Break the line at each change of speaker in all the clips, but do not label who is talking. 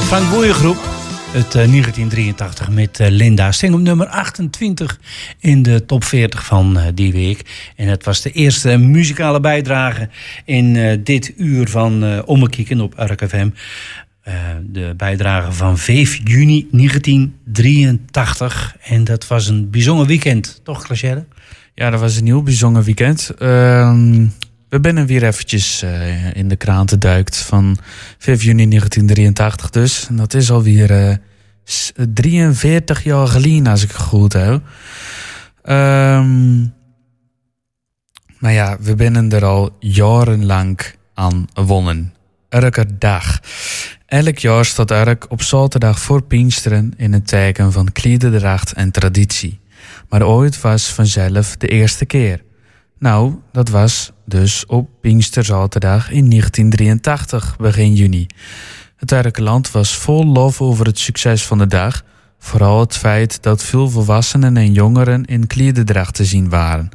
Frank Boeiengroep uit 1983 met Linda. Sting op nummer 28 in de top 40 van die week. En het was de eerste muzikale bijdrage in dit uur van Ommekieken op RKFM. De bijdrage van 5 juni 1983. En dat was een bijzonder weekend, toch Clachelle?
Ja, dat was een heel bijzonder weekend. We zijn weer eventjes in de kraan te duikt van 5 juni 1983 dus. En dat is alweer 43 jaar geleden, als ik het goed heb. Maar ja, we zijn er al jarenlang aan gewonnen. Elke dag. Elk jaar staat Urk op zaterdag voor Pinksteren in het teken van klederdracht en traditie. Maar ooit was vanzelf de eerste keer. Nou, dat was dus op Pinksterzaterdag in 1983, begin juni. Het Urkerland was vol lof over het succes van de dag. Vooral het feit dat veel volwassenen en jongeren in klederdracht te zien waren.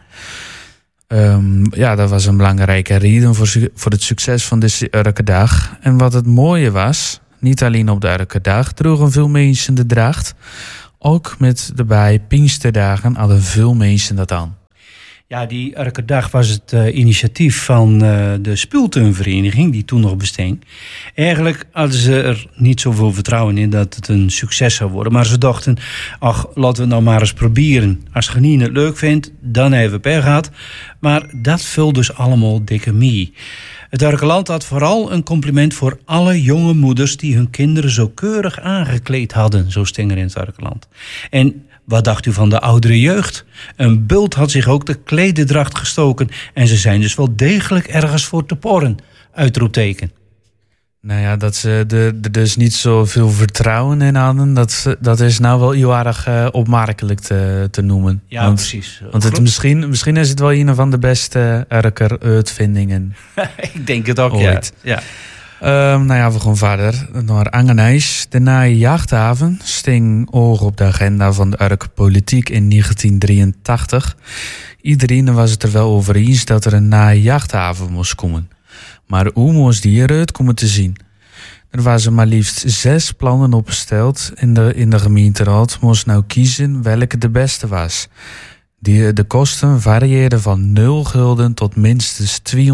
Dat was een belangrijke reden voor het succes van deze Urkerdag. En wat het mooie was, niet alleen op de Urkerdag droegen veel mensen de dracht. Ook met de bij Pinksterdagen hadden veel mensen dat aan.
Ja, die Urkerdag was het initiatief van de Spultuinvereniging, die toen nog bestond. Eigenlijk hadden ze er niet zoveel vertrouwen in dat het een succes zou worden. Maar ze dachten, ach, laten we het nou maar eens proberen. Als Genien het leuk vindt, dan even per gehad. Maar dat vult dus allemaal dikke mee. Het Urkerland had vooral een compliment voor alle jonge moeders die hun kinderen zo keurig aangekleed hadden, zo stinger in het Urkerland. En wat dacht u van de oudere jeugd? Een bult had zich ook de klederdracht gestoken en ze zijn dus wel degelijk ergens voor te porren. Uitroepteken.
Nou ja, dat ze er dus niet zoveel vertrouwen in hadden, dat is nou wel heel erg opmerkelijk te noemen.
Ja, precies.
Want misschien is het wel een van de beste Urker-uitvindingen.
Ik denk het ook,
ooit.
Ja.
We gaan verder naar Angenijs. De naaie jachthaven sting oog op de agenda van de Urk-politiek in 1983. Iedereen was het er wel over eens dat er een naaie jachthaven moest komen. Maar hoe moest die eruit komen te zien? Er waren maar liefst 6 plannen opgesteld. In de gemeenteraad moest nou kiezen welke de beste was. De kosten varieerden van 0 gulden tot minstens 210.000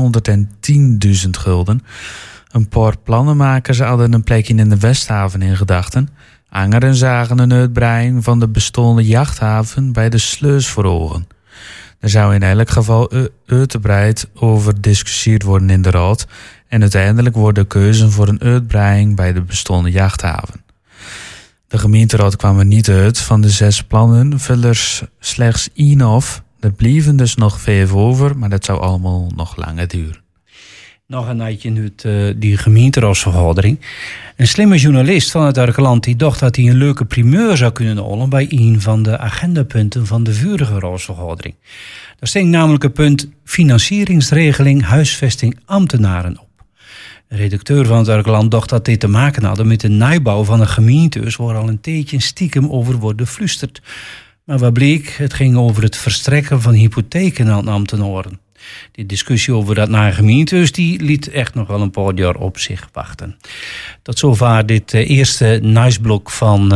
gulden. Een paar plannenmakers hadden een plekje in de Westhaven in gedachten. Anderen zagen een uitbreiding van de bestaande jachthaven bij de Sleus voor ogen. Er zou in elk geval uitgebreid over gediscussieerd worden in de raad. En uiteindelijk wordt de keuze voor een uitbreiding bij de bestaande jachthaven. De gemeenteraad kwam er niet uit. Van de 6 plannen viel er slechts 1 af. Er blieven dus nog 5 over, maar dat zou allemaal nog langer duren.
Nog een nightje nu die gemeenteraadsvergadering. Een slimme journalist van het Urkerland die dacht dat hij een leuke primeur zou kunnen holen bij een van de agendapunten van de vorige raadsvergadering. Daar stond namelijk het punt financieringsregeling huisvesting ambtenaren op. De redacteur van het Urkerland dacht dat dit te maken had met de nijbouw van een gemeentehuis waar al een tijdje stiekem over wordt gefluisterd. Maar wat bleek, het ging over het verstrekken van hypotheken aan ambtenaren. Die discussie over dat naar gemeentehuis die liet echt nog wel een paar jaar op zich wachten. Tot zover dit eerste niceblok van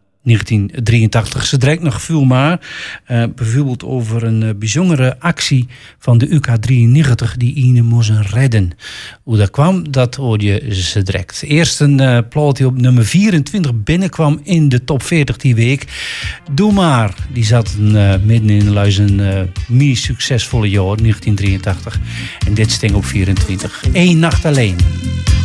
1983. Ze dreigt nog veel maar. Bijvoorbeeld over een bijzondere actie van de UK93 die Ine moesten redden. Hoe dat kwam, dat hoorde je ze direct. Eerst een plaat die op nummer 24 binnenkwam in de top 40 die week. Doe maar. Die zat midden in een succesvolle jaar, 1983. En dit sting op 24. 1 nacht alleen.